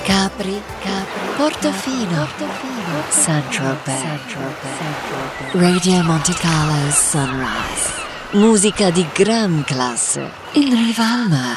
Capri, Portofino, Saint-Tropez, Radio Monte Carlo Sunrise. Musica di gran classe in riva al mare.